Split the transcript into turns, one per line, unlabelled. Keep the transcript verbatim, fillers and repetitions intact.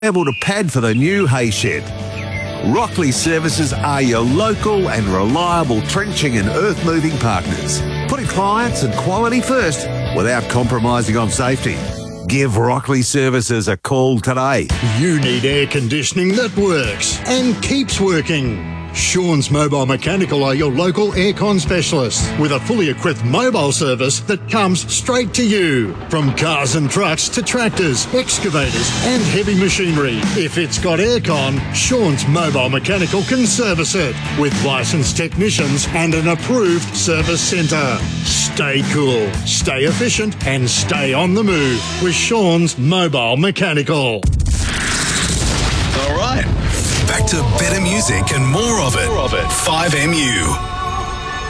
able to pad for the new hay shed. Rockley Services are your local and reliable trenching and earth moving partners, putting clients and quality first without compromising on safety. Give Rockley Services a call today.
You need air conditioning that works and keeps working. Sean's Mobile Mechanical are your local aircon specialists with a fully equipped mobile service that comes straight to you. From cars and trucks to tractors, excavators and heavy machinery. If it's got aircon, Sean's Mobile Mechanical can service it with licensed technicians and an approved service centre. Stay cool, stay efficient and stay on the move with Sean's Mobile Mechanical.
All right. Back to better music and more of it. More of it. five M U.